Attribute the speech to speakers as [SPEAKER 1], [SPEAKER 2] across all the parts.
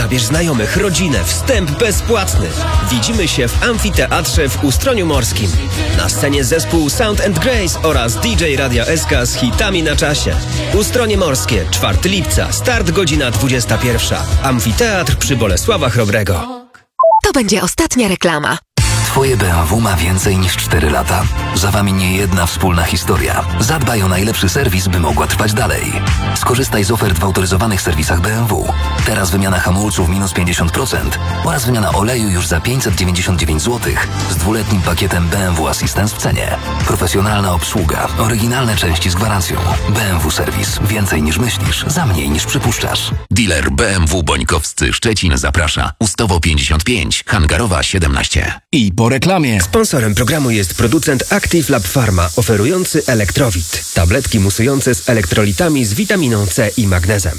[SPEAKER 1] Zabierz znajomych, rodzinę, wstęp bezpłatny. Widzimy się w amfiteatrze w Ustroniu Morskim. Na scenie zespół Sound & Grace oraz DJ Radia SK z hitami na czasie. Ustronie Morskie, 4 lipca, start godzina 21. Amfiteatr przy Bolesława Chrobrego.
[SPEAKER 2] To będzie ostatnia reklama.
[SPEAKER 3] Twoje BMW ma więcej niż 4 lata. Za wami nie jedna wspólna historia. Zadbaj o najlepszy serwis, by mogła trwać dalej. Skorzystaj z ofert w autoryzowanych serwisach BMW. Teraz wymiana hamulców minus 50% oraz wymiana oleju już za 599 zł z 2-letnim pakietem BMW Assistance w cenie. Profesjonalna obsługa, oryginalne części z gwarancją. BMW Serwis. Więcej niż myślisz, za mniej niż przypuszczasz.
[SPEAKER 4] Dealer BMW Bońkowscy Szczecin zaprasza. Ustowo 55, Hangarowa 17.
[SPEAKER 5] I po reklamie.
[SPEAKER 1] Sponsorem programu jest producent Active Lab Pharma, oferujący Elektrowit. Tabletki musujące z elektrolitami z witaminą C i magnezem.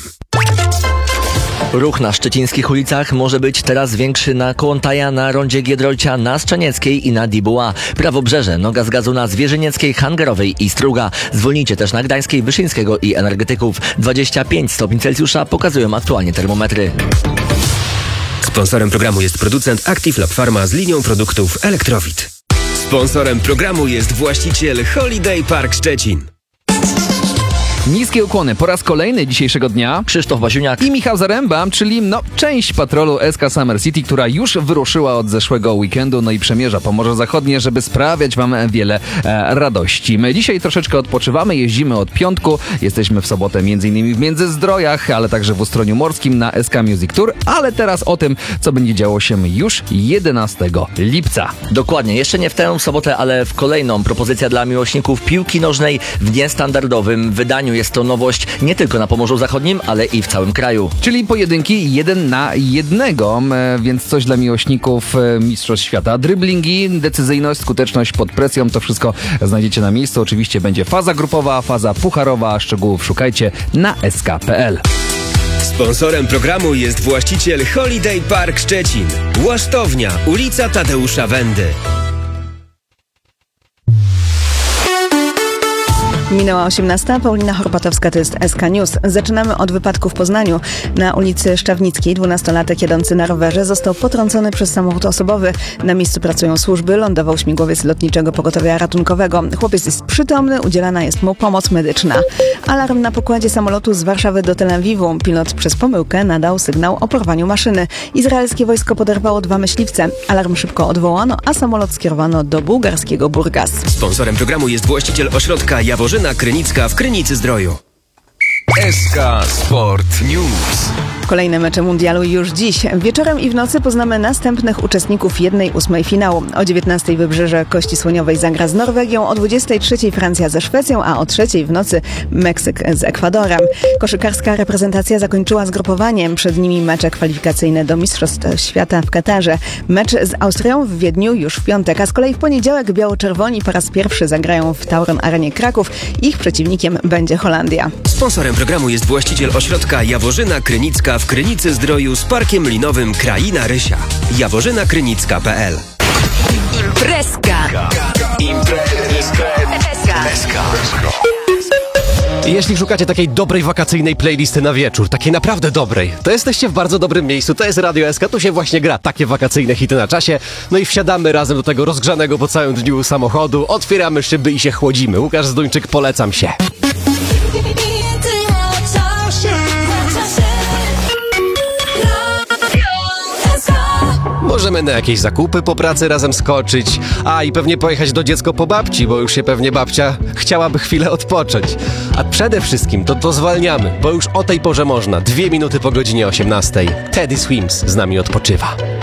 [SPEAKER 6] Ruch na szczecińskich ulicach może być teraz większy na Kołątaja, na rondzie Giedroycia, na Strzanieckiej i na Dibuła. Prawobrzeże, noga z gazu na Zwierzynieckiej, Hangarowej i Struga. Zwolnijcie też na Gdańskiej, Wyszyńskiego i Energetyków. 25 stopni Celsjusza pokazują aktualnie termometry.
[SPEAKER 1] Sponsorem programu jest producent Active Lab Pharma z linią produktów Elektrowit. Sponsorem programu jest właściciel Holiday Park Szczecin.
[SPEAKER 5] Niskie ukłony po raz kolejny dzisiejszego dnia.
[SPEAKER 6] Krzysztof Basiuniak
[SPEAKER 5] I Michał Zaręba, czyli część patrolu SK Summer City, która już wyruszyła od zeszłego weekendu, i przemierza Pomorze Zachodnie, żeby sprawiać wam wiele radości. My dzisiaj troszeczkę odpoczywamy, jeździmy od piątku, jesteśmy w sobotę m.in. w Międzyzdrojach, ale także w Ustroniu Morskim na SK Music Tour, ale teraz o tym, co będzie działo się już 11 lipca.
[SPEAKER 6] Dokładnie, jeszcze nie w tę sobotę, ale w kolejną. Propozycja dla miłośników piłki nożnej w niestandardowym wydaniu. Jest to nowość nie tylko na Pomorzu Zachodnim, ale i w całym kraju.
[SPEAKER 5] Czyli pojedynki 1 na 1, więc coś dla miłośników Mistrzostw Świata. Driblingi, decyzyjność, skuteczność pod presją, to wszystko znajdziecie na miejscu. Oczywiście będzie faza grupowa, faza pucharowa. Szczegółów szukajcie na sk.pl.
[SPEAKER 1] Sponsorem programu jest właściciel Holiday Park Szczecin. Łasztownia, ulica Tadeusza Wendy.
[SPEAKER 7] Minęła 18. Paulina Horpatowska, to jest SK News. Zaczynamy od wypadku w Poznaniu. Na ulicy Szczawnickiej 12-latek jadący na rowerze został potrącony przez samochód osobowy. Na miejscu pracują służby, lądował śmigłowiec Lotniczego Pogotowia Ratunkowego. Chłopiec jest przytomny, udzielana jest mu pomoc medyczna. Alarm na pokładzie samolotu z Warszawy do Tel Awiwu. Pilot przez pomyłkę nadał sygnał o porwaniu maszyny. Izraelskie wojsko poderwało 2 myśliwce. Alarm szybko odwołano, a samolot skierowano do bułgarskiego Burgas.
[SPEAKER 1] Sponsorem programu jest właściciel ośrodka Jaworzyna Krynicka w Krynicy-Zdroju.
[SPEAKER 5] SK Sport News.
[SPEAKER 7] Kolejne mecze mundialu już dziś. Wieczorem i w nocy poznamy następnych uczestników 1/8 finału. O 19:00 Wybrzeże Kości Słoniowej zagra z Norwegią, o 23:00 Francja ze Szwecją, a o 3:00 w nocy Meksyk z Ekwadorem. Koszykarska reprezentacja zakończyła zgrupowanie. Przed nimi mecze kwalifikacyjne do Mistrzostw Świata w Katarze. Mecz z Austrią w Wiedniu już w piątek, a z kolei w poniedziałek biało-czerwoni po raz pierwszy zagrają w Tauron Arenie Kraków. Ich przeciwnikiem będzie Holandia.
[SPEAKER 1] Sponsorem programu jest właściciel ośrodka Jaworzyna Krynicka w Krynicy-Zdroju z parkiem linowym Kraina Rysia. jaworzynakrynicka.pl.
[SPEAKER 2] Imprezka.
[SPEAKER 8] Jeśli szukacie takiej dobrej wakacyjnej playlisty na wieczór, takiej naprawdę dobrej, to jesteście w bardzo dobrym miejscu. To jest Radio SK, tu się właśnie gra takie wakacyjne hity na czasie. I wsiadamy razem do tego rozgrzanego po całym dniu samochodu, otwieramy szyby i się chłodzimy. Łukasz Zduńczyk, polecam się. Możemy na jakieś zakupy po pracy razem skoczyć, i pewnie pojechać do dziecko po babci, bo już się pewnie babcia chciałaby chwilę odpocząć. A przede wszystkim to zwalniamy, bo już o tej porze można. 2 minuty po godzinie 18:00. Teddy Swims z nami odpoczywa.